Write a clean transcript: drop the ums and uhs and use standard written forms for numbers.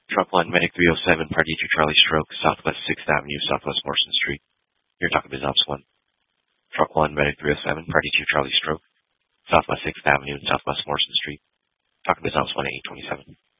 Truck 1, Medic 307, Party 2 Charlie Stroke, Southwest 6th Avenue, Southwest Morrison Street. You're talking Biz Ops 1. Truck 1, Medic 307, Party 2 Charlie Stroke, Southwest 6th Avenue, Southwest Morrison Street. Talking Biz Ops 1 at 827.